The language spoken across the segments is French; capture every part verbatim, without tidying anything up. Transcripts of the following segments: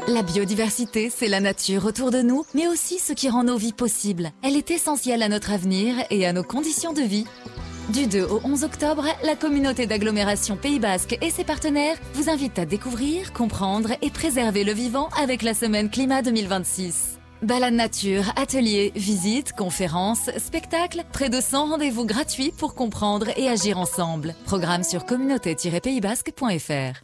La biodiversité, c'est la nature autour de nous, mais aussi ce qui rend nos vies possibles. Elle est essentielle à notre avenir et à nos conditions de vie. Du deux au onze octobre, la communauté d'agglomération Pays Basque et ses partenaires vous invitent à découvrir, comprendre et préserver le vivant avec la Semaine Climat deux mille vingt-six. Balade nature, ateliers, visites, conférences, spectacles, près de cent rendez-vous gratuits pour comprendre et agir ensemble. Programme sur communauté tiret pays basque point f r.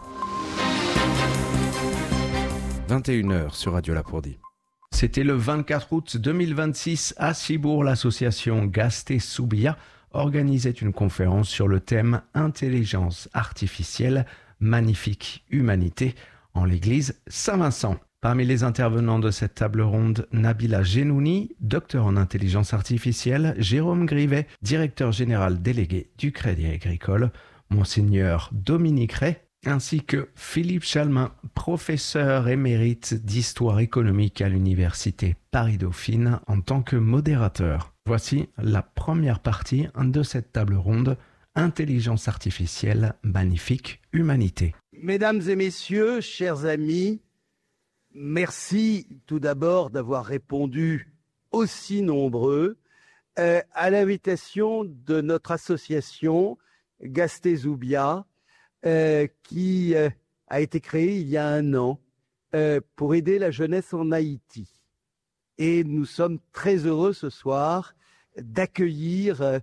vingt et une heures sur Radio Lapourdie. C'était le vingt-quatre août deux mille vingt-six à Cibourg. L'association Gasté Soubia organisait une conférence sur le thème « Intelligence artificielle, magnifique humanité » en l'église Saint-Vincent. Parmi les intervenants de cette table ronde, Nabila Genouni, docteur en intelligence artificielle, Jérôme Grivet, directeur général délégué du Crédit Agricole, Monseigneur Dominique Ray, ainsi que Philippe Chalmin, professeur émérite d'histoire économique à l'université Paris-Dauphine en tant que modérateur. Voici la première partie de cette table ronde, Intelligence artificielle, magnifique humanité. Mesdames et messieurs, chers amis, merci tout d'abord d'avoir répondu aussi nombreux euh, à l'invitation de notre association Gasté Soubia, Euh, qui euh, a été créé il y a un an euh, pour aider la jeunesse en Haïti. Et nous sommes très heureux ce soir d'accueillir euh,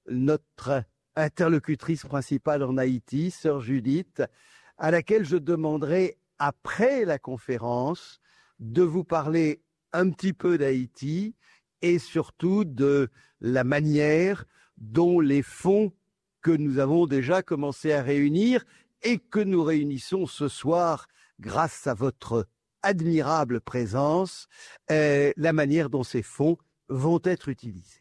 notre interlocutrice principale en Haïti, sœur Judith, à laquelle je demanderai après la conférence de vous parler un petit peu d'Haïti et surtout de la manière dont les fonds que nous avons déjà commencé à réunir et que nous réunissons ce soir grâce à votre admirable présence, euh, la manière dont ces fonds vont être utilisés.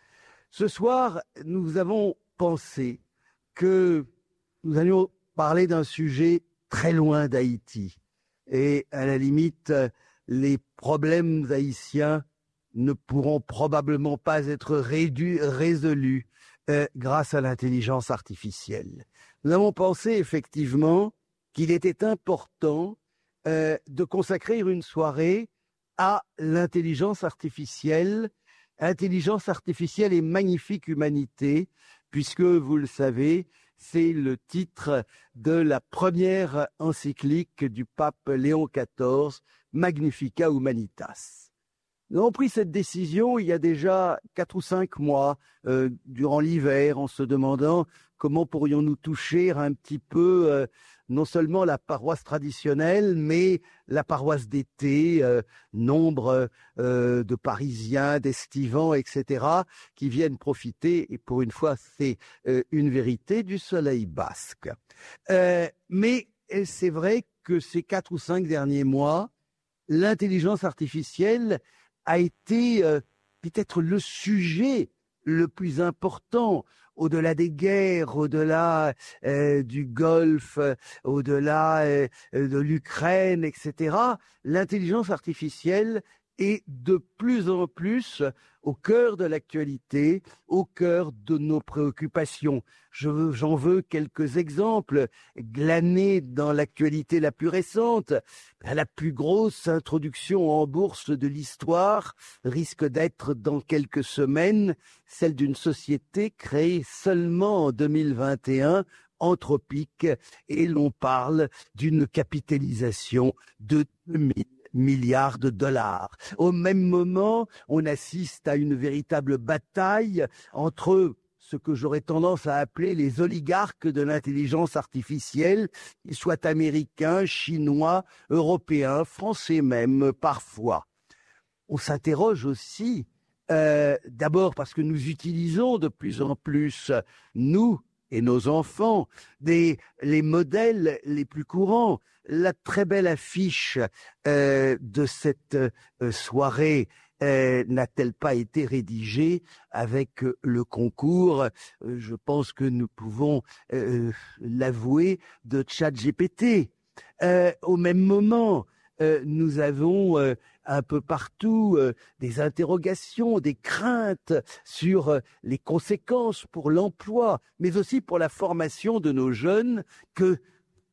Ce soir, nous avons pensé que nous allions parler d'un sujet très loin d'Haïti et à la limite, les problèmes haïtiens ne pourront probablement pas être rédu- résolus Euh, grâce à l'intelligence artificielle. Nous avons pensé effectivement qu'il était important euh, de consacrer une soirée à l'intelligence artificielle, intelligence artificielle et magnifique humanité, puisque, vous le savez, c'est le titre de la première encyclique du pape Léon quatorze, Magnificat Humanitas. Nous avons pris cette décision il y a déjà quatre ou cinq mois, euh, durant l'hiver, en se demandant comment pourrions-nous toucher un petit peu euh, non seulement la paroisse traditionnelle, mais la paroisse d'été, euh, nombre euh, de Parisiens, d'Estivants, et cetera, qui viennent profiter, et pour une fois, c'est euh, une vérité, du soleil basque. Euh, mais c'est vrai que ces quatre ou cinq derniers mois, l'intelligence artificielle a été euh, peut-être le sujet le plus important, au-delà des guerres, au-delà euh, du Golfe, euh, au-delà euh, de l'Ukraine, et cetera. L'intelligence artificielle est de plus en plus au cœur de l'actualité, au cœur de nos préoccupations. Je veux, j'en veux quelques exemples glanés dans l'actualité la plus récente. La plus grosse introduction en bourse de l'histoire risque d'être dans quelques semaines celle d'une société créée seulement en deux mille vingt et un, Anthropic, et l'on parle d'une capitalisation de deux mille milliards de dollars. Au même moment, on assiste à une véritable bataille entre ce que j'aurais tendance à appeler les oligarques de l'intelligence artificielle, qu'ils soient américains, chinois, européens, français même, parfois. On s'interroge aussi, euh, d'abord parce que nous utilisons de plus en plus, nous et nos enfants, des, les modèles les plus courants. La très belle affiche euh, de cette euh, soirée euh, n'a-t-elle pas été rédigée avec euh, le concours, euh, je pense que nous pouvons euh, l'avouer, de ChatGPT. Euh, au même moment, euh, nous avons euh, un peu partout euh, des interrogations, des craintes sur euh, les conséquences pour l'emploi, mais aussi pour la formation de nos jeunes, que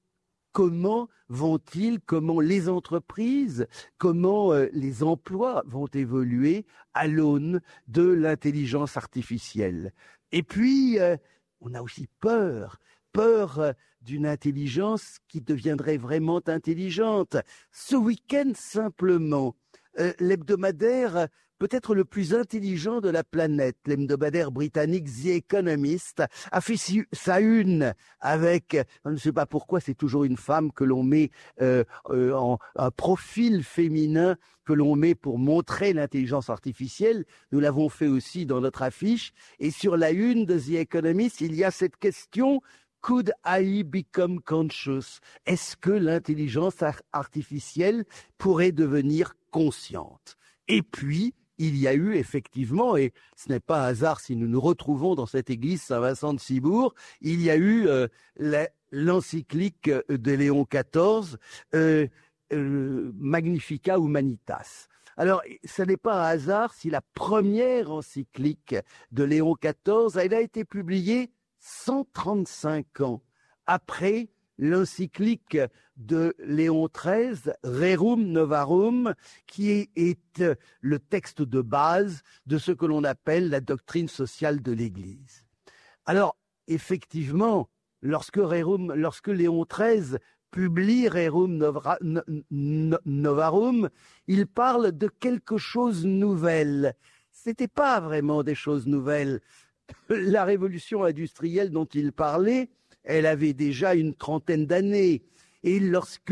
comment vont-ils, comment les entreprises, comment euh, les emplois vont évoluer à l'aune de l'intelligence artificielle. Et puis, euh, on a aussi peur, peur euh, d'une intelligence qui deviendrait vraiment intelligente. Ce week-end, simplement, euh, l'hebdomadaire peut-être le plus intelligent de la planète, l'hebdomadaire britannique The Economist, a fait sa une avec, je ne sais pas pourquoi, c'est toujours une femme que l'on met euh, euh, en un profil féminin que l'on met pour montrer l'intelligence artificielle. Nous l'avons fait aussi dans notre affiche. Et sur la une de The Economist, il y a cette question: Could A I become conscious? Est-ce que l'intelligence artificielle pourrait devenir consciente? Et puis, il y a eu effectivement, et ce n'est pas un hasard si nous nous retrouvons dans cette église Saint-Vincent de Cibourg, il y a eu euh, l'encyclique de Léon quatorze, euh, euh, Magnificat Humanitas. Alors, ce n'est pas un hasard si la première encyclique de Léon quatorze, elle a été publiée cent trente-cinq ans après l'encyclique de Léon treize, Rerum Novarum, qui est, est le texte de base de ce que l'on appelle la doctrine sociale de l'Église. Alors, effectivement, lorsque, Rerum, lorsque Léon treize publie Rerum Novra, no, no, Novarum, il parle de quelque chose de nouvel. Ce n'était pas vraiment des choses nouvelles. La révolution industrielle dont il parlait, elle avait déjà une trentaine d'années. Et lorsque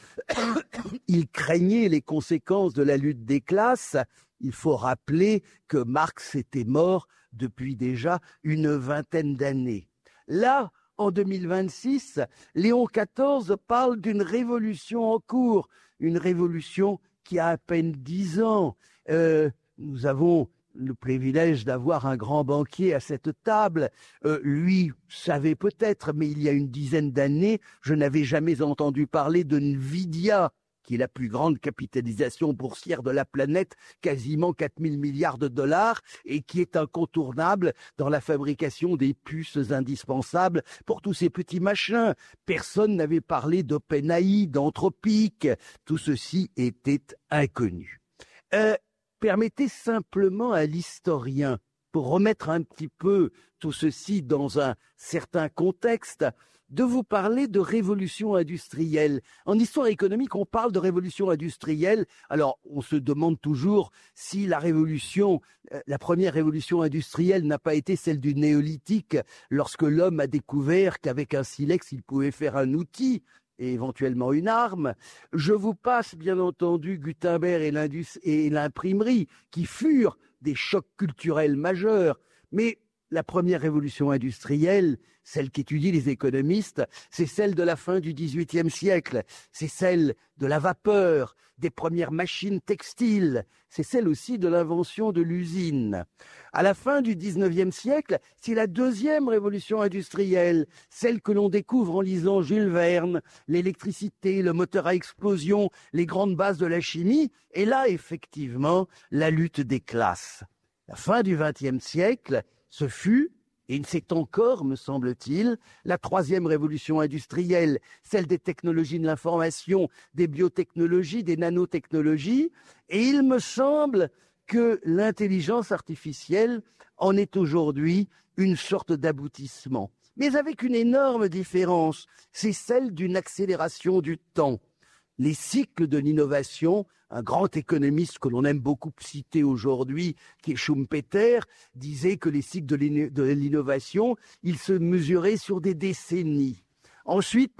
il craignait les conséquences de la lutte des classes, il faut rappeler que Marx était mort depuis déjà une vingtaine d'années. Là, en deux mille vingt-six, Léon quatorze parle d'une révolution en cours, une révolution qui a à peine dix ans. Euh, nous avons le privilège d'avoir un grand banquier à cette table. Euh, lui savait peut-être, mais il y a une dizaine d'années, je n'avais jamais entendu parler de Nvidia, qui est la plus grande capitalisation boursière de la planète, quasiment quatre mille milliards de dollars, et qui est incontournable dans la fabrication des puces indispensables pour tous ces petits machins. Personne n'avait parlé d'OpenAI, d'Anthropic. Tout ceci était inconnu. Euh, Permettez simplement à l'historien, pour remettre un petit peu tout ceci dans un certain contexte, de vous parler de révolution industrielle. En histoire économique, on parle de révolution industrielle. Alors, on se demande toujours si la révolution, la première révolution industrielle n'a pas été celle du néolithique, lorsque l'homme a découvert qu'avec un silex, il pouvait faire un outil et éventuellement une arme. Je vous passe bien entendu Gutenberg et l'imprimerie, qui furent des chocs culturels majeurs. Mais la première révolution industrielle, celle qu'étudient les économistes, c'est celle de la fin du dix-huitième siècle, c'est celle de la vapeur, des premières machines textiles, c'est celle aussi de l'invention de l'usine. À la fin du dix-neuvième siècle, c'est la deuxième révolution industrielle, celle que l'on découvre en lisant Jules Verne, l'électricité, le moteur à explosion, les grandes bases de la chimie, et là, effectivement, la lutte des classes. La fin du vingtième siècle, ce fut, et c'est encore, me semble-t-il, la troisième révolution industrielle, celle des technologies de l'information, des biotechnologies, des nanotechnologies, et il me semble que l'intelligence artificielle en est aujourd'hui une sorte d'aboutissement. Mais avec une énorme différence, c'est celle d'une accélération du temps. Les cycles de l'innovation, un grand économiste que l'on aime beaucoup citer aujourd'hui, qui est Schumpeter, disait que les cycles de l'innovation, ils se mesuraient sur des décennies. Ensuite,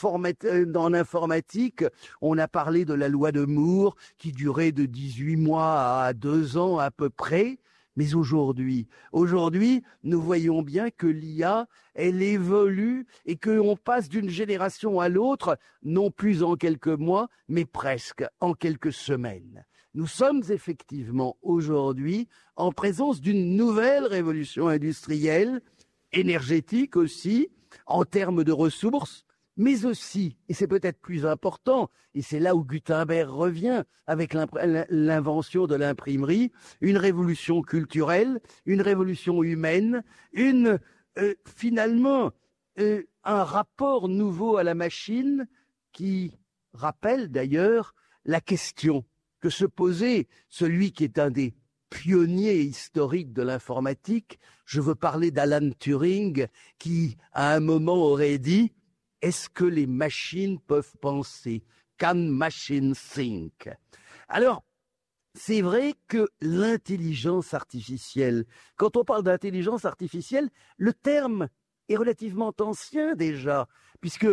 dans l'informatique, on a parlé de la loi de Moore, qui durait de dix-huit mois à deux ans à peu près. Mais aujourd'hui, aujourd'hui, nous voyons bien que l'I A, elle évolue et qu'on passe d'une génération à l'autre, non plus en quelques mois, mais presque en quelques semaines. Nous sommes effectivement aujourd'hui en présence d'une nouvelle révolution industrielle, énergétique aussi, en termes de ressources, mais aussi, et c'est peut-être plus important, et c'est là où Gutenberg revient avec l'invention de l'imprimerie, une révolution culturelle, une révolution humaine, une, euh, finalement, euh, un rapport nouveau à la machine, qui rappelle d'ailleurs la question que se posait celui qui est un des pionniers historiques de l'informatique. Je veux parler d'Alan Turing, qui à un moment aurait dit « Est-ce que les machines peuvent penser ? Can machines think ?» Alors, c'est vrai que l'intelligence artificielle, quand on parle d'intelligence artificielle, le terme est relativement ancien déjà, puisque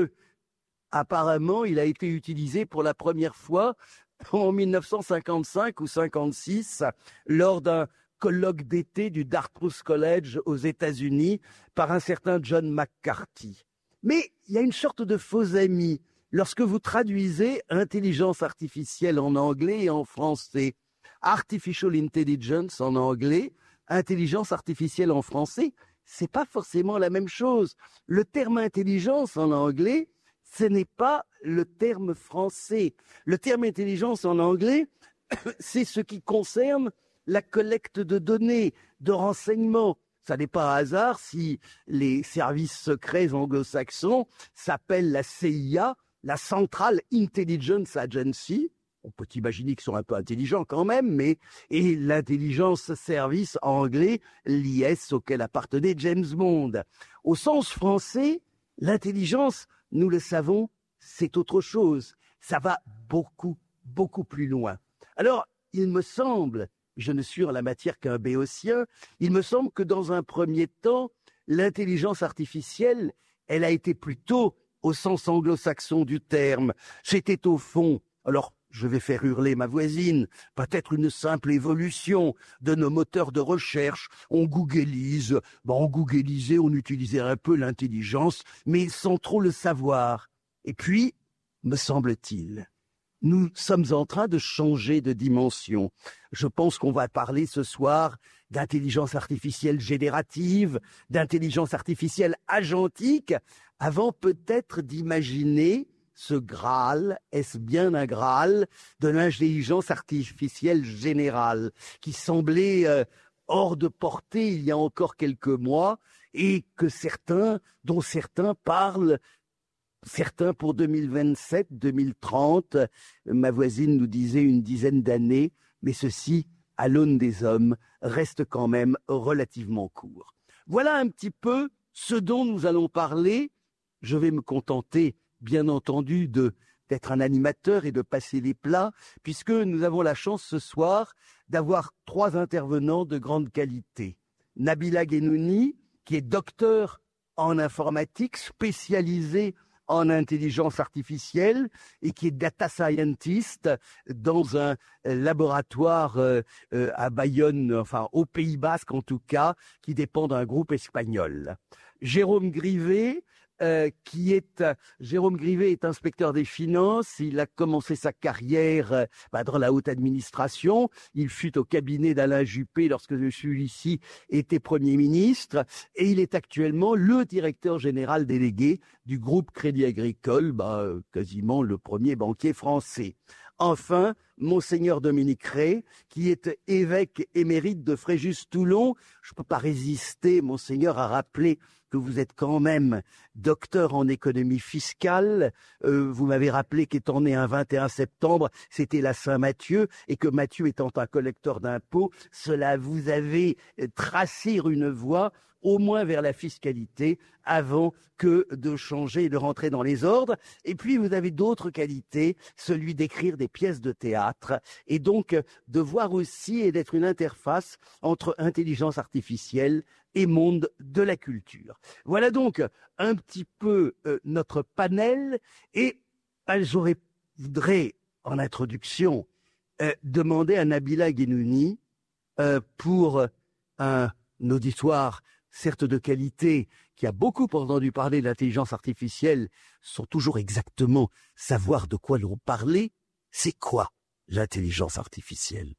apparemment il a été utilisé pour la première fois en mille neuf cent cinquante-cinq ou cinquante-six lors d'un colloque d'été du Dartmouth College aux États-Unis par un certain John McCarthy. Mais il y a une sorte de faux ami lorsque vous traduisez intelligence artificielle en anglais et en français. Artificial intelligence en anglais, intelligence artificielle en français, c'est pas forcément la même chose. Le terme intelligence en anglais, ce n'est pas le terme français. Le terme intelligence en anglais, c'est ce qui concerne la collecte de données, de renseignements. Ça n'est pas un hasard si les services secrets anglo-saxons s'appellent la C I A, la Central Intelligence Agency. On peut imaginer qu'ils sont un peu intelligents quand même, mais et l'intelligence service anglais, l'I S auquel appartenait James Bond. Au sens français, l'intelligence, nous le savons, c'est autre chose. Ça va beaucoup, beaucoup plus loin. Alors, il me semble, je ne suis en la matière qu'un béotien, il me semble que dans un premier temps, l'intelligence artificielle, elle a été plutôt au sens anglo-saxon du terme. C'était au fond, alors je vais faire hurler ma voisine, peut-être une simple évolution de nos moteurs de recherche. On googleise, bon, on googleisait, on utilisait un peu l'intelligence, mais sans trop le savoir. Et puis, me semble-t-il, nous sommes en train de changer de dimension. Je pense qu'on va parler ce soir d'intelligence artificielle générative, d'intelligence artificielle agentique, avant peut-être d'imaginer ce Graal, est-ce bien un Graal de l'intelligence artificielle générale, qui semblait euh, hors de portée il y a encore quelques mois, et que certains, dont certains parlent, certains pour deux mille vingt-sept, deux mille trente, ma voisine nous disait une dizaine d'années, mais ceci, à l'aune des hommes, reste quand même relativement court. Voilà un petit peu ce dont nous allons parler. Je vais me contenter, bien entendu, de d'être un animateur et de passer les plats, puisque nous avons la chance ce soir d'avoir trois intervenants de grande qualité. Nabila Ghenouni, qui est docteur en informatique, spécialisé en intelligence artificielle et qui est data scientist dans un laboratoire euh, euh, à Bayonne, enfin au Pays Basque en tout cas, qui dépend d'un groupe espagnol. Jérôme Grivet, Euh, qui est Jérôme Grivet est inspecteur des finances. Il a commencé sa carrière euh, bah, dans la haute administration. Il fut au cabinet d'Alain Juppé lorsque celui-ci était Premier ministre, et il est actuellement le directeur général délégué du groupe Crédit Agricole, bah, quasiment le premier banquier français. Enfin, Monseigneur Dominique Rey, qui est évêque émérite de Fréjus-Toulon. Je ne peux pas résister, Monseigneur, à rappeler que vous êtes quand même docteur en économie fiscale. Euh, vous m'avez rappelé qu'étant né un vingt et un septembre, c'était la Saint-Matthieu, et que Matthieu étant un collecteur d'impôts, cela vous avait tracé une voie au moins vers la fiscalité, avant que de changer et de rentrer dans les ordres. Et puis, vous avez d'autres qualités, celui d'écrire des pièces de théâtre, et donc de voir aussi et d'être une interface entre intelligence artificielle et monde de la culture. Voilà donc un petit peu euh, notre panel, et euh, j'aurais voudrais en introduction euh, demander à Nabila Ghenouni euh, pour un auditoire certes de qualité, qui a beaucoup entendu parler de l'intelligence artificielle, sans toujours exactement savoir de quoi l'on parlait. C'est quoi l'intelligence artificielle?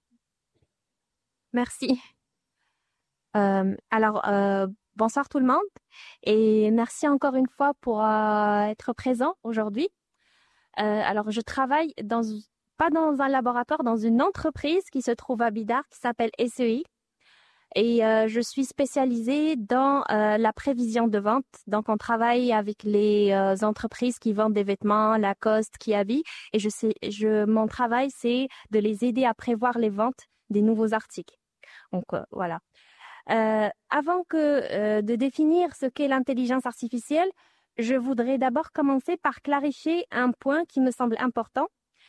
Merci. Euh, alors, euh, bonsoir tout le monde, et merci encore une fois pour euh, être présent aujourd'hui. Euh, alors, je travaille dans, pas dans un laboratoire, dans une entreprise qui se trouve à Bidart, qui s'appelle S E I. Et euh, je suis spécialisée dans euh, la prévision de vente. Donc, on travaille avec les euh, entreprises qui vendent des vêtements, Lacoste, Kiabi. Et je sais, je, mon travail, c'est de les aider à prévoir les ventes des nouveaux articles. Donc, euh, voilà. Euh, avant que euh, de définir ce qu'est l'intelligence artificielle, je voudrais d'abord commencer par clarifier un point qui me semble important.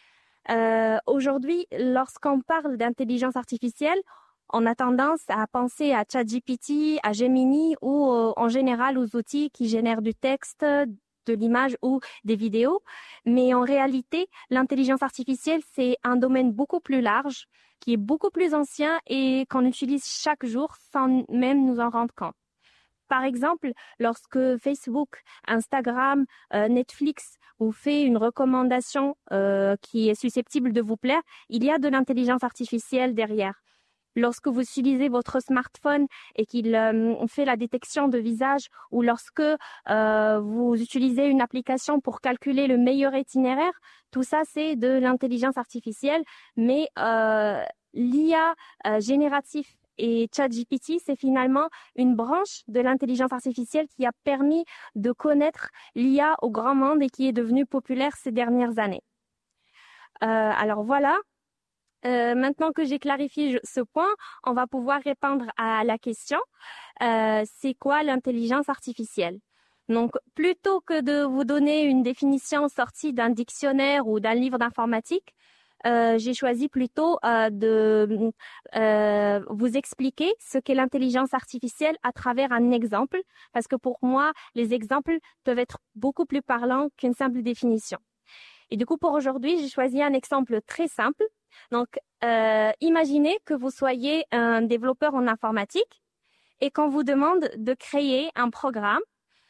Euh, aujourd'hui, lorsqu'on parle d'intelligence artificielle, on a tendance à penser à ChatGPT, à Gemini ou euh, en général aux outils qui génèrent du texte, de l'image ou des vidéos. Mais en réalité, l'intelligence artificielle, c'est un domaine beaucoup plus large, qui est beaucoup plus ancien et qu'on utilise chaque jour sans même nous en rendre compte. Par exemple, lorsque Facebook, Instagram, euh, Netflix vous fait une recommandation euh, qui est susceptible de vous plaire, il y a de l'intelligence artificielle derrière. Lorsque vous utilisez votre smartphone et qu'il euh, fait la détection de visage, ou lorsque euh, vous utilisez une application pour calculer le meilleur itinéraire, tout ça c'est de l'intelligence artificielle, mais euh, l'I A euh, génératif et ChatGPT, c'est finalement une branche de l'intelligence artificielle qui a permis de connaître l'I A au grand monde et qui est devenue populaire ces dernières années. Euh, alors voilà. Euh, maintenant que j'ai clarifié ce point, on va pouvoir répondre à la question euh, c'est quoi l'intelligence artificielle? Donc, plutôt que de vous donner une définition sortie d'un dictionnaire ou d'un livre d'informatique, euh, j'ai choisi plutôt euh, de euh, vous expliquer ce qu'est l'intelligence artificielle à travers un exemple, parce que pour moi, les exemples peuvent être beaucoup plus parlants qu'une simple définition. Et du coup, pour aujourd'hui, j'ai choisi un exemple très simple. Donc, euh, imaginez que vous soyez un développeur en informatique et qu'on vous demande de créer un programme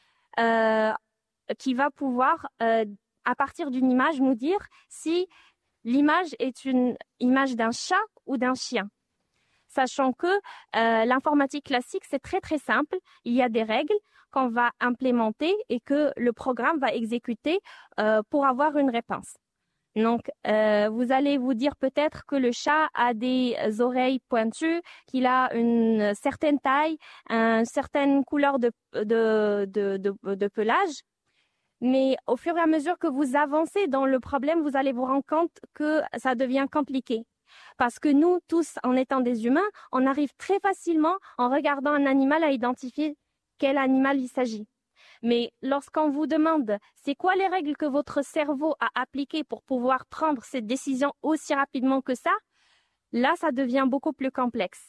euh, qui va pouvoir, euh, à partir d'une image, nous dire si l'image est une image d'un chat ou d'un chien. Sachant que euh, l'informatique classique, c'est très très simple. Il y a des règles qu'on va implémenter et que le programme va exécuter euh, pour avoir une réponse. Donc, euh, vous allez vous dire peut-être que le chat a des oreilles pointues, qu'il a une certaine taille, une certaine couleur de, de, de, de, de pelage. Mais au fur et à mesure que vous avancez dans le problème, vous allez vous rendre compte que ça devient compliqué. Parce que nous, tous, en étant des humains, on arrive très facilement, en regardant un animal, à identifier quel animal il s'agit. Mais lorsqu'on vous demande c'est quoi les règles que votre cerveau a appliquées pour pouvoir prendre cette décision aussi rapidement que ça, là, ça devient beaucoup plus complexe.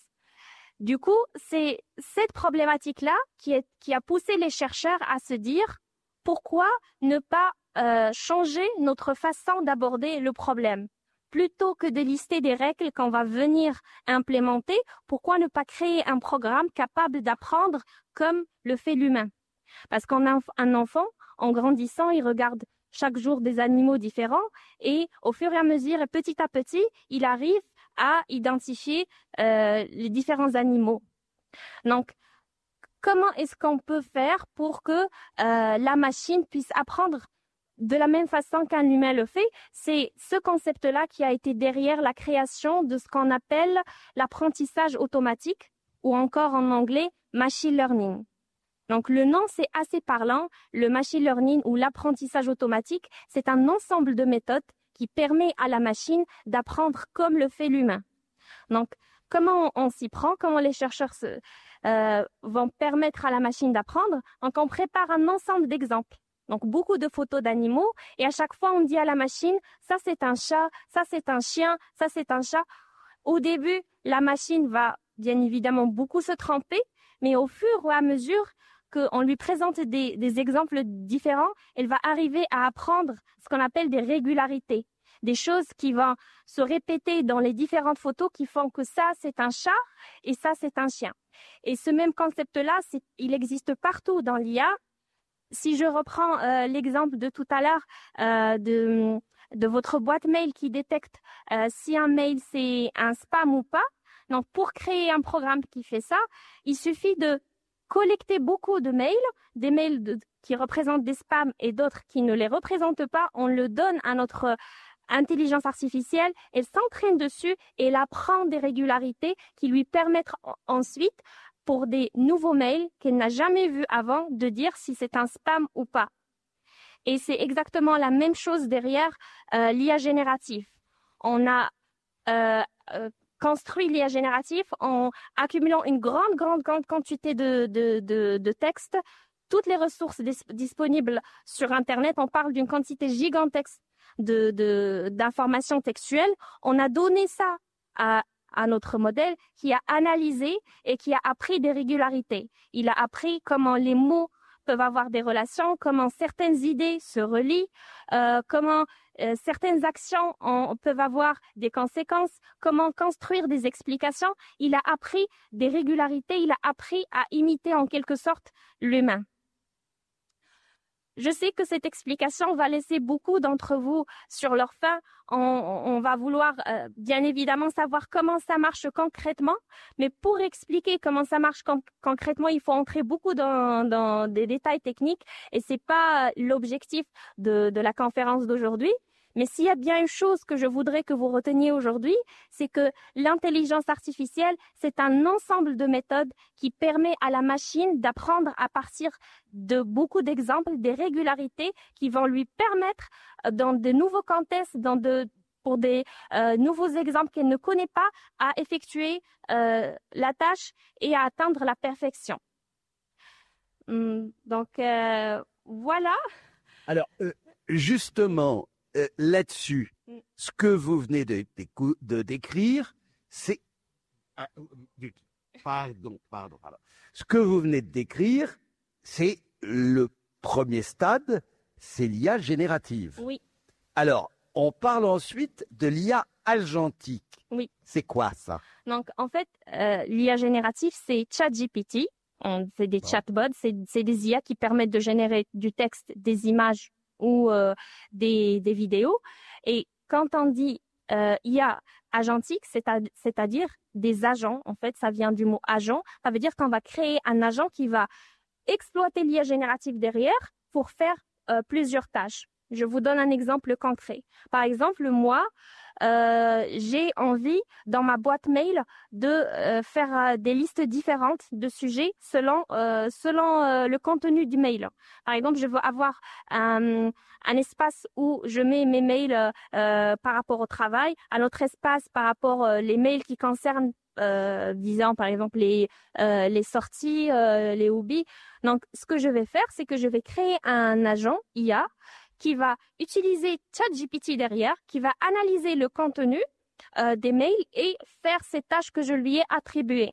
Du coup, c'est cette problématique-là qui, est, qui a poussé les chercheurs à se dire pourquoi ne pas euh, changer notre façon d'aborder le problème. Plutôt que de lister des règles qu'on va venir implémenter, pourquoi ne pas créer un programme capable d'apprendre comme le fait l'humain? Parce qu'un un enfant, en grandissant, il regarde chaque jour des animaux différents et au fur et à mesure, et petit à petit, il arrive à identifier euh, les différents animaux. Donc, comment est-ce qu'on peut faire pour que euh, la machine puisse apprendre de la même façon qu'un humain le fait? C'est ce concept-là qui a été derrière la création de ce qu'on appelle l'apprentissage automatique ou encore en anglais machine learning. Donc, le nom, c'est assez parlant. Le machine learning ou l'apprentissage automatique, c'est un ensemble de méthodes qui permet à la machine d'apprendre comme le fait l'humain. Donc, comment on, on s'y prend? Comment les chercheurs se, euh, vont permettre à la machine d'apprendre? Donc, on prépare un ensemble d'exemples. Donc, beaucoup de photos d'animaux. Et à chaque fois, on dit à la machine, ça, c'est un chat, ça, c'est un chien, ça, c'est un chat. Au début, la machine va bien évidemment beaucoup se tromper, mais au fur et à mesure qu'on lui présente des, des exemples différents, elle va arriver à apprendre ce qu'on appelle des régularités, des choses qui vont se répéter dans les différentes photos qui font que ça, c'est un chat et ça, c'est un chien. Et ce même concept-là, c'est, il existe partout dans l'I A. Si je reprends euh, l'exemple de tout à l'heure euh, de, de votre boîte mail qui détecte euh, si un mail, c'est un spam ou pas, donc pour créer un programme qui fait ça, il suffit de collecter beaucoup de mails, des mails de, qui représentent des spams et d'autres qui ne les représentent pas. On le donne à notre intelligence artificielle, elle s'entraîne dessus et elle apprend des régularités qui lui permettent ensuite, pour des nouveaux mails qu'elle n'a jamais vus avant, de dire si c'est un spam ou pas. Et c'est exactement la même chose derrière euh, l'I A génératif. On a euh, euh, construit l'I A génératif en accumulant une grande, grande, grande quantité de, de, de, de textes, toutes les ressources dis disponibles sur Internet. On parle d'une quantité gigantesque de, de, d'informations textuelles. On a donné ça à, à notre modèle qui a analysé et qui a appris des régularités. Il a appris comment les mots peuvent avoir des relations, comment certaines idées se relient, euh, comment euh, certaines actions en, peuvent avoir des conséquences, comment construire des explications. Il a appris des régularités, il a appris à imiter en quelque sorte l'humain. Je sais que cette explication va laisser beaucoup d'entre vous sur leur faim. On, on va vouloir euh, bien évidemment savoir comment ça marche concrètement, mais pour expliquer comment ça marche con concrètement, il faut entrer beaucoup dans, dans des détails techniques et c'est pas l'objectif de, de la conférence d'aujourd'hui. Mais s'il y a bien une chose que je voudrais que vous reteniez aujourd'hui, c'est que l'intelligence artificielle, c'est un ensemble de méthodes qui permet à la machine d'apprendre à partir de beaucoup d'exemples, des régularités qui vont lui permettre, dans de nouveaux contextes, dans de, pour des euh, nouveaux exemples qu'elle ne connaît pas, à effectuer euh, la tâche et à atteindre la perfection. Hum, donc, euh, voilà. Alors, euh, justement, Euh, là-dessus, mm. ce que vous venez de, de, de décrire, c'est... Ah, pardon, pardon, pardon. Ce que vous venez de décrire, c'est le premier stade, c'est l'I A générative. Oui. Alors, on parle ensuite de l'I A agentique. Oui. C'est quoi ça? Donc, en fait, euh, l'I A générative, c'est ChatGPT. C'est des bon. chatbots, c'est des I A qui permettent de générer du texte, des images ou euh, des, des vidéos. Et quand on dit euh, I A agentique, c'est-à-dire des agents, en fait, ça vient du mot agent, ça veut dire qu'on va créer un agent qui va exploiter l'I A générative derrière pour faire euh, plusieurs tâches. Je vous donne un exemple concret. Par exemple, moi, euh, j'ai envie dans ma boîte mail de euh, faire euh, des listes différentes de sujets selon, euh, selon euh, le contenu du mail. Par exemple, je veux avoir un, un espace où je mets mes mails euh, par rapport au travail, un autre espace par rapport aux euh, mails qui concernent Euh, visant par exemple les, euh, les sorties, euh, les hobbies. Donc, ce que je vais faire, c'est que je vais créer un agent I A qui va utiliser ChatGPT derrière, qui va analyser le contenu euh, des mails et faire ces tâches que je lui ai attribuées.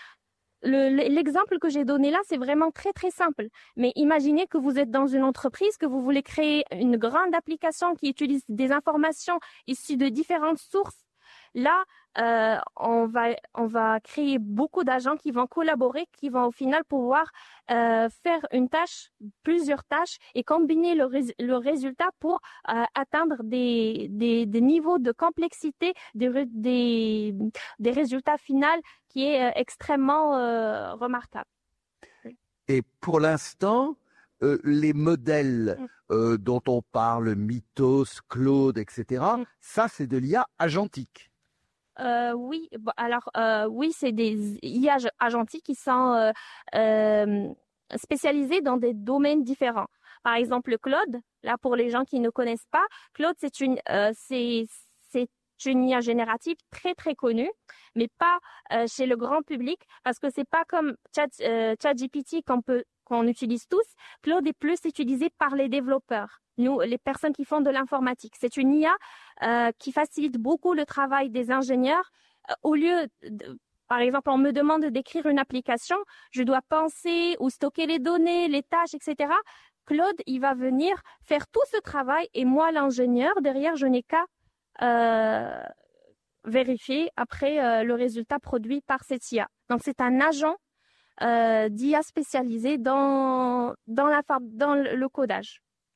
L'exemple le, que j'ai donné là, c'est vraiment très très simple. Mais imaginez que vous êtes dans une entreprise, que vous voulez créer une grande application qui utilise des informations issues de différentes sources. Là, euh, on va, on va créer beaucoup d'agents qui vont collaborer, qui vont au final pouvoir euh, faire une tâche, plusieurs tâches et combiner le, rés le résultat pour euh, atteindre des, des, des niveaux de complexité des, des, des résultats finaux qui est euh, extrêmement euh, remarquable. Et pour l'instant, euh, les modèles mm. euh, dont on parle, Mythos, Claude, et cetera, mm. ça c'est de l'I A agentique. Euh, oui, bon, alors euh, oui, c'est des I A agentiques qui sont euh, euh, spécialisés dans des domaines différents. Par exemple, Claude, là pour les gens qui ne connaissent pas, Claude c'est une euh, c'est c'est une I A générative très très connue, mais pas euh, chez le grand public parce que c'est pas comme Chat euh, ChatGPT qu'on peut qu'on utilise tous. Claude est plus utilisé par les développeurs. Nous, les personnes qui font de l'informatique. C'est une I A euh, qui facilite beaucoup le travail des ingénieurs. Euh, au lieu, de, par exemple, on me demande d'écrire une application, je dois penser ou stocker les données, les tâches, et cetera. Claude, il va venir faire tout ce travail et moi, l'ingénieur, derrière, je n'ai qu'à euh, vérifier après euh, le résultat produit par cette I A. Donc, c'est un agent euh, d'I A spécialisé dans, dans, la, dans le codage.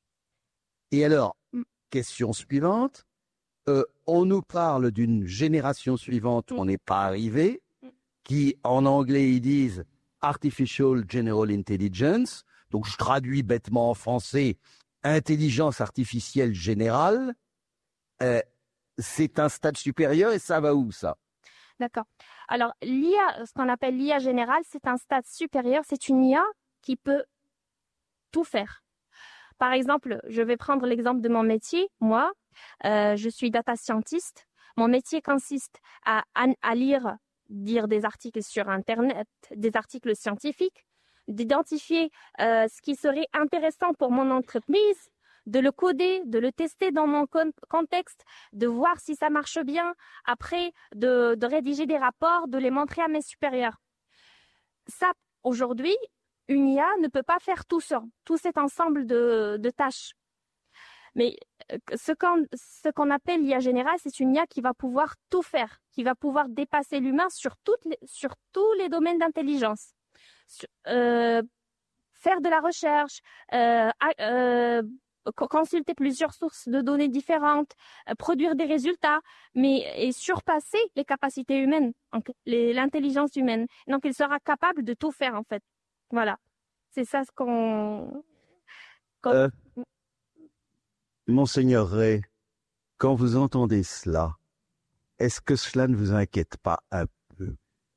Et alors, question suivante, euh, on nous parle d'une génération suivante où on n'est pas arrivé, qui en anglais ils disent Artificial General Intelligence, donc je traduis bêtement en français, intelligence artificielle générale. Euh, c'est un stade supérieur et ça va où ça? D'accord. Alors, l'I A, ce qu'on appelle l'I A générale, c'est un stade supérieur. C'est une I A qui peut tout faire. Par exemple, je vais prendre l'exemple de mon métier. Moi, euh, je suis data scientist. Mon métier consiste à, à, à lire, lire des articles sur Internet, des articles scientifiques, d'identifier euh, ce qui serait intéressant pour mon entreprise, de le coder, de le tester dans mon con- contexte, de voir si ça marche bien, après de, de rédiger des rapports, de les montrer à mes supérieurs. Ça, aujourd'hui, une I A ne peut pas faire tout ça, tout cet ensemble de, de tâches. Mais ce qu'on, ce qu'on appelle l'I A générale, c'est une I A qui va pouvoir tout faire, qui va pouvoir dépasser l'humain sur, toutes les, sur tous les domaines d'intelligence. Sur, euh, faire de la recherche, euh, euh, consulter plusieurs sources de données différentes, euh, produire des résultats, mais et surpasser les capacités humaines, donc les, l'intelligence humaine. Donc, il sera capable de tout faire, en fait. Voilà. C'est ça ce qu'on... qu'on... Euh, Monseigneur Ray, quand vous entendez cela, est-ce que cela ne vous inquiète pas un peu?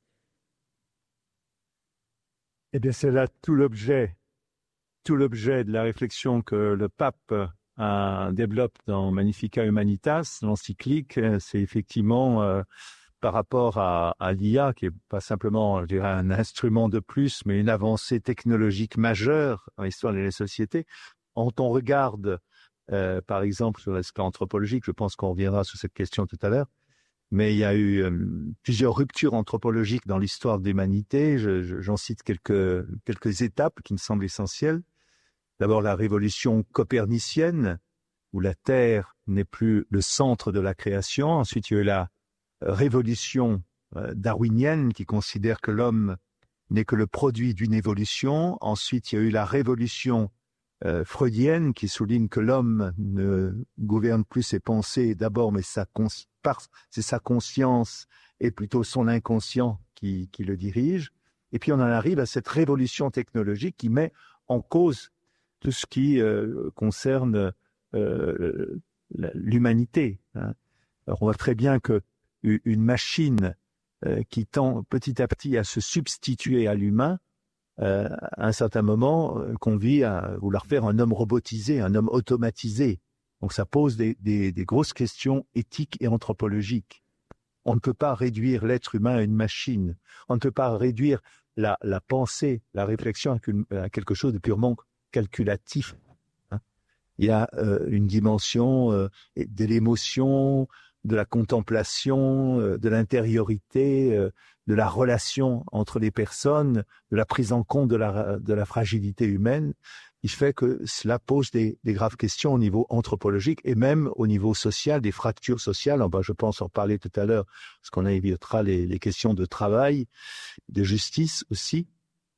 Eh bien, c'est là tout l'objet, tout l'objet de la réflexion que le pape euh, développe dans Magnificat Humanitas, l'encyclique. C'est effectivement euh, par rapport à, à l'I A, qui est pas simplement, je dirais, un instrument de plus, mais une avancée technologique majeure dans l'histoire de la société. Quand on regarde, euh, par exemple, sur l'aspect anthropologique, je pense qu'on reviendra sur cette question tout à l'heure, mais il y a eu euh, plusieurs ruptures anthropologiques dans l'histoire de l'humanité. Je, je, j'en cite quelques, quelques étapes qui me semblent essentielles. D'abord, la révolution copernicienne, où la Terre n'est plus le centre de la création. Ensuite, il y a eu la révolution euh, darwinienne, qui considère que l'homme n'est que le produit d'une évolution. Ensuite, il y a eu la révolution euh, freudienne, qui souligne que l'homme ne gouverne plus ses pensées d'abord, mais sa cons- par, c'est sa conscience et plutôt son inconscient qui, qui le dirige. Et puis on en arrive à cette révolution technologique qui met en cause tout ce qui euh, concerne euh, l'humanité. Hein. Alors on voit très bien que une machine euh, qui tend petit à petit à se substituer à l'humain, euh, à un certain moment, euh, conduit à vouloir faire un homme robotisé, un homme automatisé. Donc ça pose des, des, des grosses questions éthiques et anthropologiques. On ne peut pas réduire l'être humain à une machine. On ne peut pas réduire la, la pensée, la réflexion à quelque chose de purement calculatif. Hein. Il y a euh, une dimension euh, de l'émotion, de la contemplation, euh, de l'intériorité, euh, de la relation entre les personnes, de la prise en compte de la, de la fragilité humaine. Il fait que cela pose des, des graves questions au niveau anthropologique et même au niveau social, des fractures sociales. Ben, je pense en parler tout à l'heure, parce qu'on évitera les, les questions de travail, de justice aussi,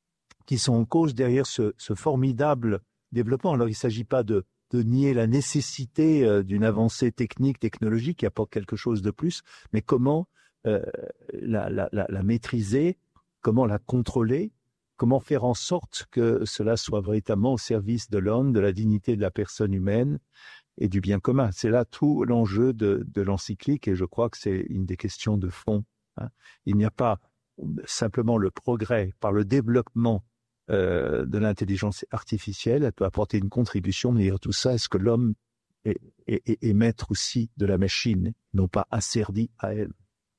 qui sont en cause derrière ce, ce formidable développement. Alors, il ne s'agit pas de, de nier la nécessité euh, d'une avancée technique, technologique qui apporte quelque chose de plus, mais comment euh, la, la, la, la maîtriser, comment la contrôler, comment faire en sorte que cela soit véritablement au service de l'homme, de la dignité de la personne humaine et du bien commun. C'est là tout l'enjeu de, de l'encyclique et je crois que c'est une des questions de fond. Hein. Il n'y a pas simplement le progrès par le développement euh, de l'intelligence artificielle, elle peut apporter une contribution, mais tout ça, est-ce que l'homme est, est, est maître aussi de la machine, non pas asservi à elle?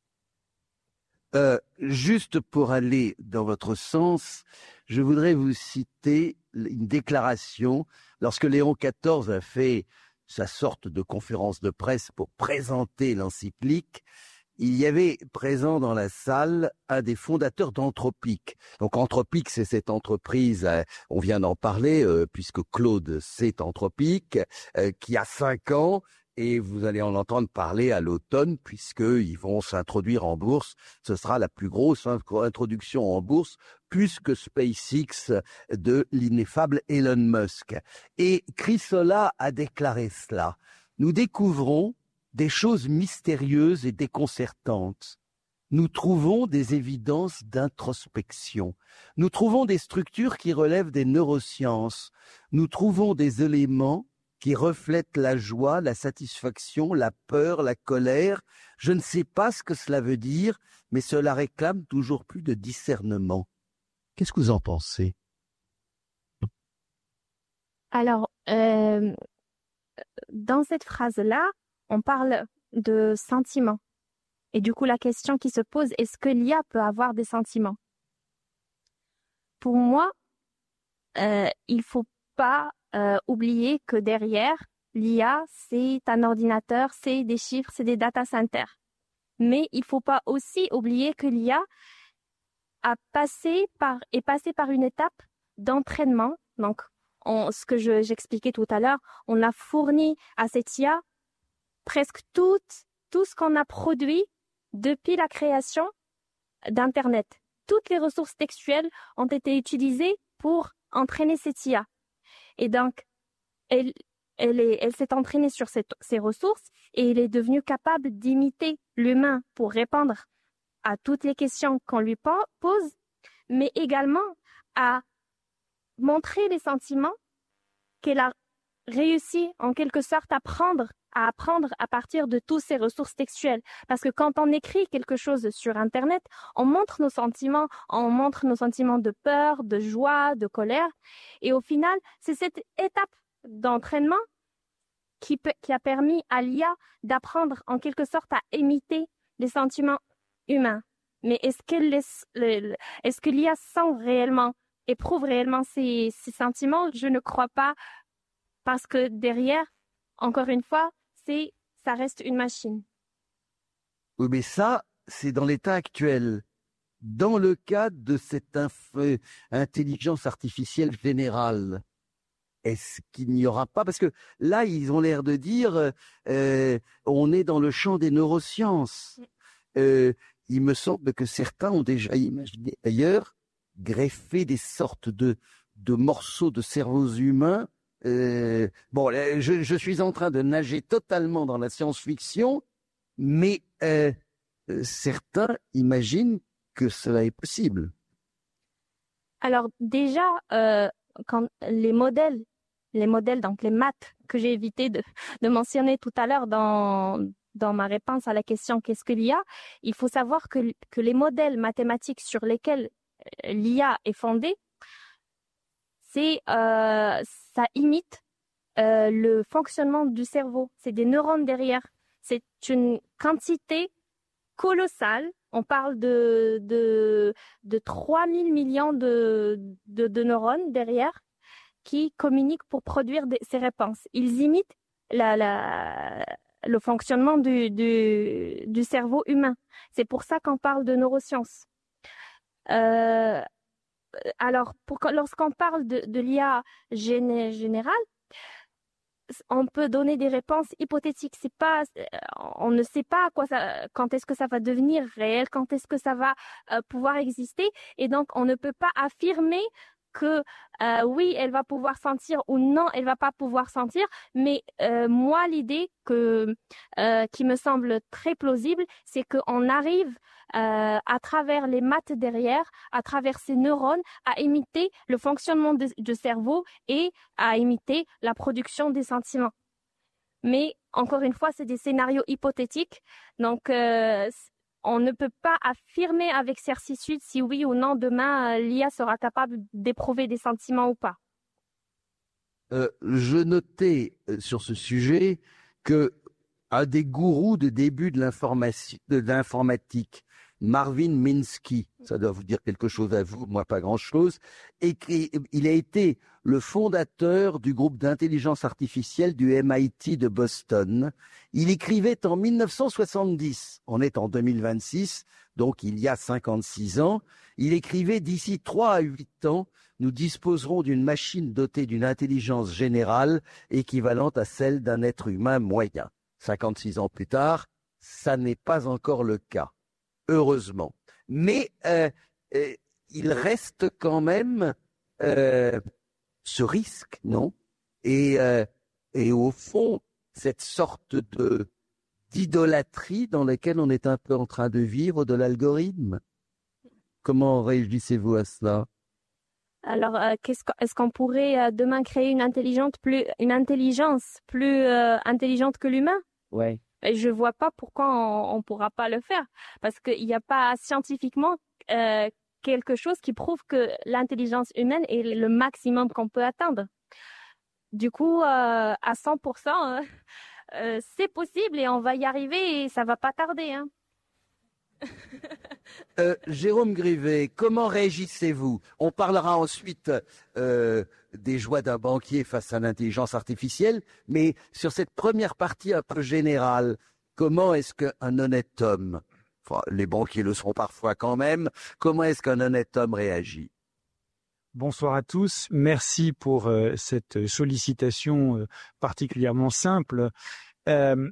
Euh, juste pour aller dans votre sens, je voudrais vous citer une déclaration lorsque Léon quatorze a fait sa sorte de conférence de presse pour présenter l'encyclique. Il y avait présent dans la salle un des fondateurs d'Anthropique. Donc Anthropique, c'est cette entreprise, euh, on vient d'en parler, euh, puisque Claude, c'est Anthropique, euh, qui a cinq ans, et vous allez en entendre parler à l'automne, puisqu'ils vont s'introduire en bourse. Ce sera la plus grosse introduction en bourse, plus que SpaceX de l'ineffable Elon Musk. Et Chrysola a déclaré cela. Nous découvrons des choses mystérieuses et déconcertantes. Nous trouvons des évidences d'introspection. Nous trouvons des structures qui relèvent des neurosciences. Nous trouvons des éléments qui reflètent la joie, la satisfaction, la peur, la colère. Je ne sais pas ce que cela veut dire, mais cela réclame toujours plus de discernement. Qu'est-ce que vous en pensez? Alors, euh, dans cette phrase-là, on parle de sentiments. Et du coup, la question qui se pose, est-ce que l'I A peut avoir des sentiments? Pour moi, euh, il faut pas euh, oublier que derrière, l'I A, c'est un ordinateur, c'est des chiffres, c'est des data centers. Mais il faut pas aussi oublier que l'I A a passé par, est passé par une étape d'entraînement. Donc, on, ce que je, j'expliquais tout à l'heure, on a fourni à cette I A presque tout, tout ce qu'on a produit depuis la création d'Internet. Toutes les ressources textuelles ont été utilisées pour entraîner cette I A. Et donc, elle, elle, est, elle s'est entraînée sur cette, ces ressources et elle est devenue capable d'imiter l'humain pour répondre à toutes les questions qu'on lui pose, mais également à montrer les sentiments qu'elle a réussi en quelque sorte à prendre, à apprendre à partir de toutes ces ressources textuelles. Parce que quand on écrit quelque chose sur Internet, on montre nos sentiments, on montre nos sentiments de peur, de joie, de colère. Et au final, c'est cette étape d'entraînement qui, peut, qui a permis à l'I A d'apprendre en quelque sorte à imiter les sentiments humains. Mais est-ce qu'elle laisse, le, est-ce que l'I A sent réellement, éprouve réellement ces, ces sentiments? Je ne crois pas, parce que derrière, encore une fois, c'est, ça reste une machine. Oui, mais ça, c'est dans l'état actuel. Dans le cas de cette inf- intelligence artificielle générale, est-ce qu'il n'y aura pas, parce que là, ils ont l'air de dire, euh, on est dans le champ des neurosciences. Euh, il me semble que certains ont déjà imaginé, d'ailleurs, greffer des sortes de, de morceaux de cerveaux humains. Euh, bon, je, je suis en train de nager totalement dans la science-fiction, mais euh, certains imaginent que cela est possible. Alors déjà, euh, quand les modèles, les modèles, donc les maths que j'ai évité de, de mentionner tout à l'heure dans dans ma réponse à la question qu'est-ce que l'I A, il faut savoir que que les modèles mathématiques sur lesquels l'I A est fondée, c'est euh, ça imite euh, le fonctionnement du cerveau. C'est des neurones derrière. C'est une quantité colossale. On parle de de de trois mille millions de, de de neurones derrière qui communiquent pour produire des, ces réponses. Ils imitent la la le fonctionnement du du du cerveau humain. C'est pour ça qu'on parle de neurosciences. Euh, alors, pour, lorsqu'on parle de, de l'I A géné, générale, on peut donner des réponses hypothétiques. C'est pas, on ne sait pas quoi ça, quand est-ce que ça va devenir réel, quand est-ce que ça va euh, pouvoir exister, et donc on ne peut pas affirmer que euh, oui, elle va pouvoir sentir ou non, elle va pas pouvoir sentir. Mais euh, moi, l'idée que euh, qui me semble très plausible, c'est qu'on arrive euh, à travers les maths derrière, à travers ces neurones, à imiter le fonctionnement de, du cerveau et à imiter la production des sentiments. Mais encore une fois, c'est des scénarios hypothétiques, donc euh, on ne peut pas affirmer avec certitude si oui ou non demain l'I A sera capable d'éprouver des sentiments ou pas. Euh, je notais sur ce sujet que un des gourous de début de l'informatique, Marvin Minsky, ça doit vous dire quelque chose à vous, moi pas grand-chose, et il a été le fondateur du groupe d'intelligence artificielle du M I T de Boston. Il écrivait en mille neuf cent soixante-dix, on est en deux mille vingt-six, donc il y a cinquante-six ans, il écrivait « D'ici trois à huit ans, nous disposerons d'une machine dotée d'une intelligence générale équivalente à celle d'un être humain moyen ». cinquante-six ans plus tard, ça n'est pas encore le cas, heureusement. Mais euh, euh, il reste quand même euh, ce risque, non? Et, euh, et au fond, cette sorte de d'idolâtrie dans laquelle on est un peu en train de vivre de l'algorithme. Comment réagissez-vous à cela? Alors, euh, qu'est-ce qu'- est-ce qu'on pourrait euh, demain créer une intelligence plus, une intelligence plus euh, intelligente que l'humain? Ouais. Et je vois pas pourquoi on, on pourra pas le faire, parce qu'il n'y a pas scientifiquement euh, quelque chose qui prouve que l'intelligence humaine est le maximum qu'on peut atteindre. Du coup, euh, à cent pour cent, euh, euh, c'est possible et on va y arriver et ça va pas tarder, hein. Euh, Jérôme Grivet, comment réagissez-vous? On parlera ensuite euh, des joies d'un banquier face à l'intelligence artificielle, mais sur cette première partie un peu générale, comment est-ce qu'un honnête homme, enfin, les banquiers le sont parfois quand même, comment est-ce qu'un honnête homme réagit? Bonsoir à tous. Merci pour euh, cette sollicitation euh, particulièrement simple. Euh,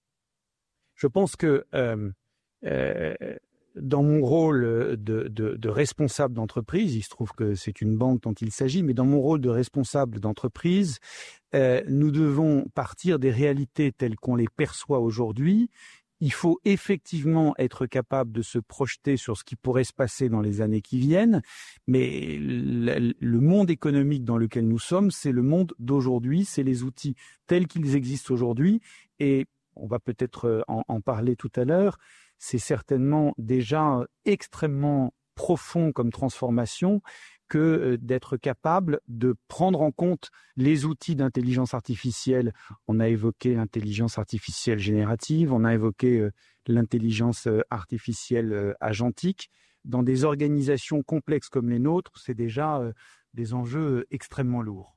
je pense que euh, euh, dans mon rôle de, de, de responsable d'entreprise, il se trouve que c'est une banque dont il s'agit, mais dans mon rôle de responsable d'entreprise, euh, nous devons partir des réalités telles qu'on les perçoit aujourd'hui. Il faut effectivement être capable de se projeter sur ce qui pourrait se passer dans les années qui viennent, mais le, le monde économique dans lequel nous sommes, c'est le monde d'aujourd'hui, c'est les outils tels qu'ils existent aujourd'hui, et on va peut-être en, en parler tout à l'heure, c'est certainement déjà extrêmement profond comme transformation que euh, d'être capable de prendre en compte les outils d'intelligence artificielle. On a évoqué l'intelligence artificielle générative, on a évoqué euh, l'intelligence euh, artificielle euh, agentique. Dans des organisations complexes comme les nôtres, c'est déjà euh, des enjeux euh, extrêmement lourds.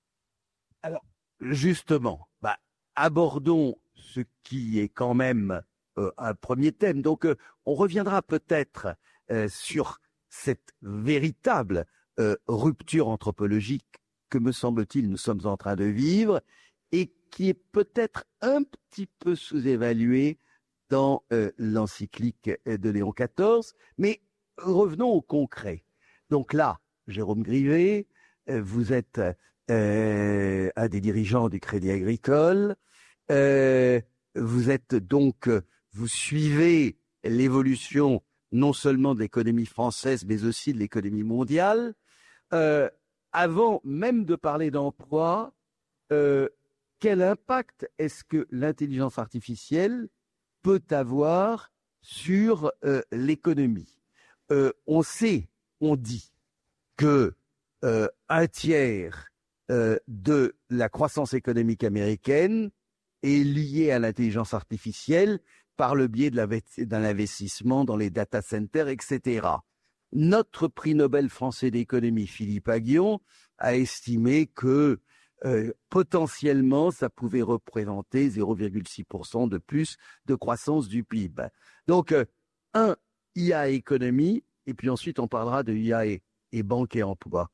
Alors, justement, bah, abordons ce qui est quand même euh, un premier thème. Donc, euh, on reviendra peut-être euh, sur cette véritable euh, rupture anthropologique que, me semble-t-il, nous sommes en train de vivre et qui est peut-être un petit peu sous-évaluée dans euh, l'encyclique de Léon quatorze. Mais revenons au concret. Donc là, Jérôme Grivet, euh, vous êtes euh, un des dirigeants du Crédit Agricole. Euh, vous êtes donc, vous suivez l'évolution non seulement de l'économie française, mais aussi de l'économie mondiale. Euh, avant même de parler d'emploi, euh, quel impact est-ce que l'intelligence artificielle peut avoir sur euh, l'économie? euh, On sait, on dit que euh, un tiers euh, de la croissance économique américaine est lié à l'intelligence artificielle par le biais d'un investissement dans les data centers, et cetera. Notre prix Nobel français d'économie, Philippe Aghion, a estimé que euh, potentiellement, ça pouvait représenter zéro virgule six pour cent de plus de croissance du P I B. Donc, euh, un, I A économie, et puis ensuite on parlera de I A et, et banque et emploi.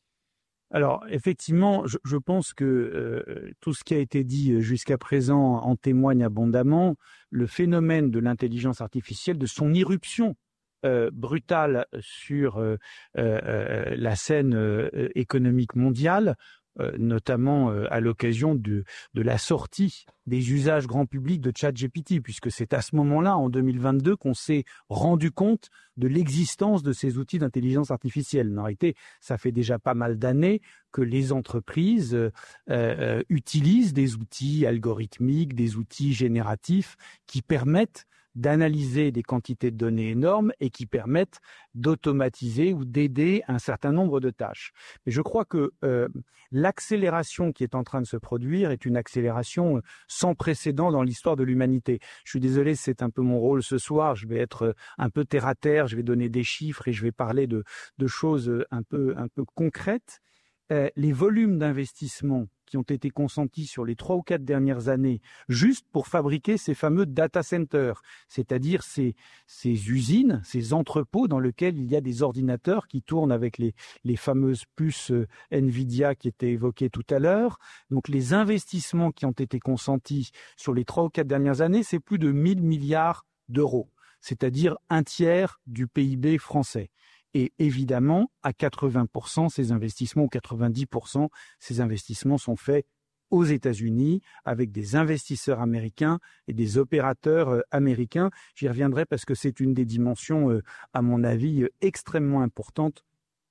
Alors, effectivement, je, je pense que euh, tout ce qui a été dit jusqu'à présent en témoigne abondamment. Le phénomène de l'intelligence artificielle, de son irruption euh, brutale sur euh, euh, la scène euh, économique mondiale, euh, notamment euh, à l'occasion de, de la sortie des usages grand public de ChatGPT, puisque c'est à ce moment-là, en deux mille vingt-deux, qu'on s'est rendu compte de l'existence de ces outils d'intelligence artificielle. En réalité, ça fait déjà pas mal d'années que les entreprises euh, euh, utilisent des outils algorithmiques, des outils génératifs qui permettent d'analyser des quantités de données énormes et qui permettent d'automatiser ou d'aider un certain nombre de tâches. Mais je crois que euh, l'accélération qui est en train de se produire est une accélération sans précédent dans l'histoire de l'humanité. Je suis désolé, c'est un peu mon rôle ce soir. Je vais être un peu terre à terre, je vais donner des chiffres et je vais parler de, de choses un peu, un peu concrètes. Euh, les volumes d'investissement qui ont été consentis sur les trois ou quatre dernières années juste pour fabriquer ces fameux data centers, c'est-à-dire ces, ces usines, ces entrepôts dans lesquels il y a des ordinateurs qui tournent avec les, les fameuses puces euh, Nvidia qui étaient évoquées tout à l'heure. Donc les investissements qui ont été consentis sur les trois ou quatre dernières années, c'est plus de mille milliards d'euros, c'est-à-dire un tiers du P I B français. Et évidemment, à quatre-vingts pour cent, ces investissements, ou quatre-vingt-dix pour cent, ces investissements sont faits aux États-Unis avec des investisseurs américains et des opérateurs américains. J'y reviendrai parce que c'est une des dimensions, à mon avis, extrêmement importantes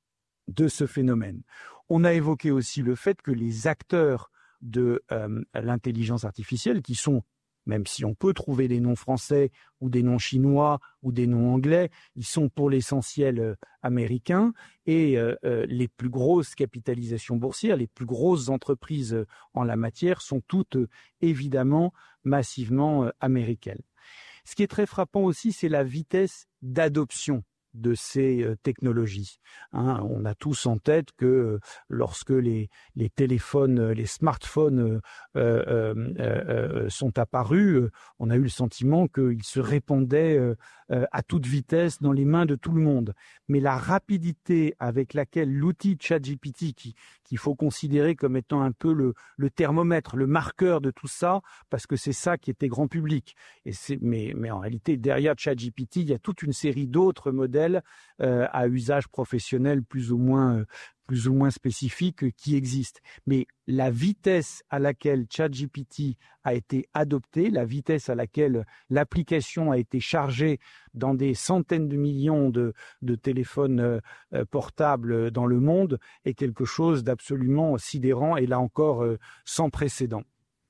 de ce phénomène. On a évoqué aussi le fait que les acteurs de euh, l'intelligence artificielle, qui sont, même si on peut trouver des noms français ou des noms chinois ou des noms anglais, ils sont pour l'essentiel euh, américains et euh, euh, les plus grosses capitalisations boursières, les plus grosses entreprises euh, en la matière sont toutes euh, évidemment massivement euh, américaines. Ce qui est très frappant aussi, c'est la vitesse d'adoption de ces euh, technologies. Hein, on a tous en tête que euh, lorsque les, les téléphones, euh, les smartphones euh, euh, euh, euh, sont apparus, euh, on a eu le sentiment qu'ils se répandaient euh, euh, à toute vitesse dans les mains de tout le monde. Mais la rapidité avec laquelle l'outil ChatGPT, qui qu'il faut considérer comme étant un peu le, le thermomètre, le marqueur de tout ça, parce que c'est ça qui était grand public. Et c'est, mais, mais en réalité, derrière ChatGPT, il y a toute une série d'autres modèles euh, à usage professionnel plus ou moins, euh, plus ou moins spécifiques euh, qui existent. Mais la vitesse à laquelle ChatGPT a été adopté, la vitesse à laquelle l'application a été chargée dans des centaines de millions de, de téléphones euh, portables dans le monde est quelque chose d'absolument sidérant et là encore euh, sans précédent.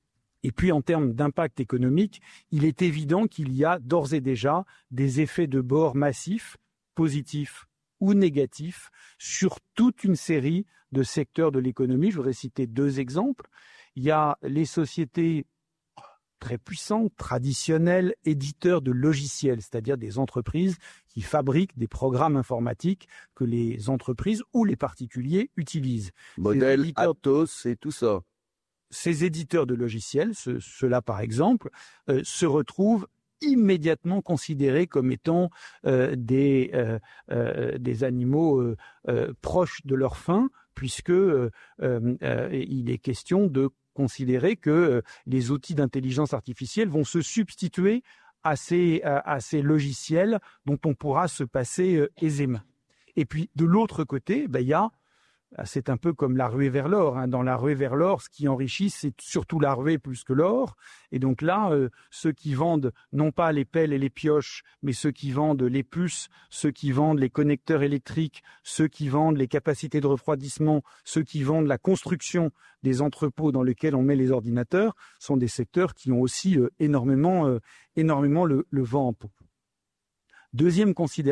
Et puis en termes d'impact économique, il est évident qu'il y a d'ores et déjà des effets de bord massifs, positifs ou négatifs, sur toute une série de secteurs de l'économie. Je voudrais citer deux exemples. Il y a les sociétés très puissantes, traditionnelles, éditeurs de logiciels, c'est-à-dire des entreprises qui fabriquent des programmes informatiques que les entreprises ou les particuliers utilisent. Modèle Atos et tout ça. Ces éditeurs de logiciels, ce, ceux-là par exemple, euh, se retrouvent immédiatement considérés comme étant euh, des, euh, euh, des animaux euh, euh, proches de leur fin, puisque euh, euh, il est question de considérer que euh, les outils d'intelligence artificielle vont se substituer à ces, à, à ces logiciels dont on pourra se passer euh, aisément. Et puis de l'autre côté, ben, il y a c'est un peu comme la ruée vers l'or. Hein. Dans la ruée vers l'or, ce qui enrichit, c'est surtout la ruée plus que l'or. Et donc là, euh, ceux qui vendent non pas les pelles et les pioches, mais ceux qui vendent les puces, ceux qui vendent les connecteurs électriques, ceux qui vendent les capacités de refroidissement, ceux qui vendent la construction des entrepôts dans lesquels on met les ordinateurs, sont des secteurs qui ont aussi euh, énormément, euh, énormément le, le vent en poupe. Deuxième considération.